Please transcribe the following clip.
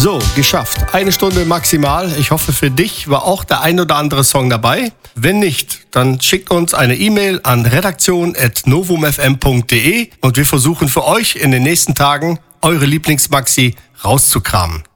So, geschafft. 1 Stunde maximal. Ich hoffe, für dich war auch der ein oder andere Song dabei. Wenn nicht, dann schickt uns eine E-Mail an redaktion@novumfm.de und wir versuchen für euch in den nächsten Tagen eure Lieblingsmaxi rauszukramen.